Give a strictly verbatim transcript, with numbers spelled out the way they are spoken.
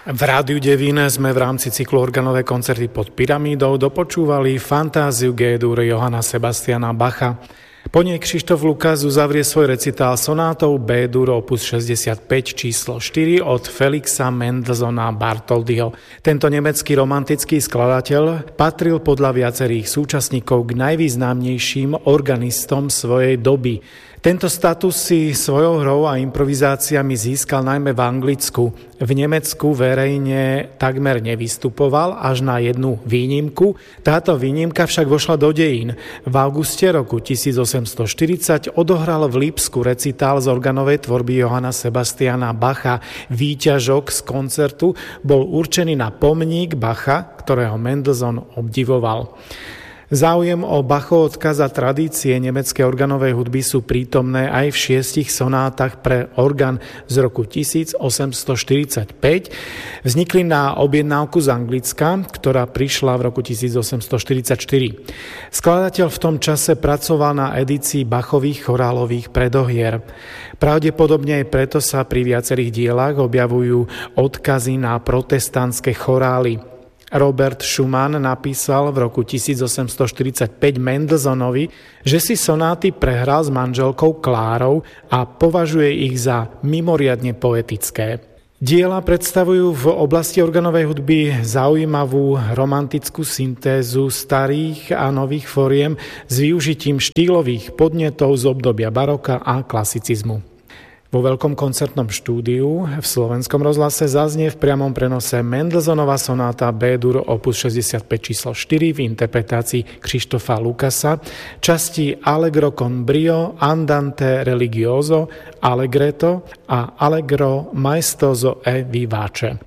V Rádiu Devín sme v rámci cyklu Organové koncerty pod pyramídou dopočúvali fantáziu G-dur Johanna Sebastiana Bacha. Po nej Krištof Lukács uzavrie svoj recitál sonátou B-dur opus šesťdesiatpäť číslo štyri od Felixa Mendelssohna Bartholdyho. Tento nemecký romantický skladateľ patril podľa viacerých súčasníkov k najvýznamnejším organistom svojej doby. Tento status si svojou hrou a improvizáciami získal najmä v Anglicku. V Nemecku verejne takmer nevystupoval až na jednu výnimku. Táto výnimka však vošla do dejín. V auguste roku tisícosemstoštyridsať odohral v Lipsku recitál z organovej tvorby Johanna Sebastiana Bacha. Výťažok z koncertu bol určený na pomník Bacha, ktorého Mendelssohn obdivoval. Záujem o Bachov odkaz a tradície nemeckej organovej hudby sú prítomné aj v šiestich sonátach pre orgán z roku tisícosemstoštyridsaťpäť. Vznikli na objednávku z Anglicka, ktorá prišla v roku tisícosemstoštyridsaťštyri. Skladateľ v tom čase pracoval na edícii Bachových chorálových predohier. Pravdepodobne aj preto sa pri viacerých dielách objavujú odkazy na protestantské chorály. Robert Schumann napísal v roku tisícosemstoštyridsaťpäť Mendelssohnovi, že si sonáty prehral s manželkou Klárou a považuje ich za mimoriadne poetické. Diela predstavujú v oblasti organovej hudby zaujímavú romantickú syntézu starých a nových foriem s využitím štýlových podnetov z obdobia baroka a klasicizmu. Vo veľkom koncertnom štúdiu v Slovenskom rozhlase zaznie v priamom prenose Mendelssohnova sonáta B-dur opus šesťdesiatpäť číslo štyri v interpretácii Krištofa Lukácsa, časti Allegro con brio, Andante religioso, Allegretto a Allegro maestoso e vivace.